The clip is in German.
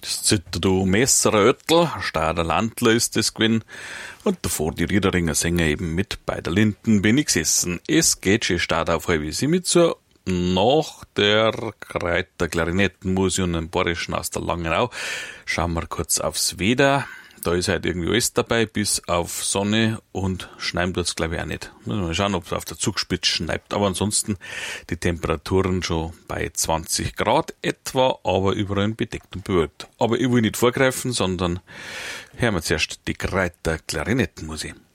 Das Zitterdu Messeröttl, Stader Landler ist das gewesen. Und davor die Riederinger Sänger eben mit Bei der Linden bin ich gesessen. Es geht schon Stad auf halbe sieben zu. Nach der Kreiter Klarinettenmusik und dem Borischen aus der Langenau schauen wir kurz aufs Wetter. Da ist halt irgendwie alles dabei, bis auf Sonne und schneien tut's glaube ich auch nicht. Mal schauen, ob es auf der Zugspitze schneit. Aber ansonsten die Temperaturen schon bei 20 Grad etwa, aber überall bedeckt und bewölkt. Aber ich will nicht vorgreifen, sondern hören wir zuerst die Kreiter Klarinettenmusik.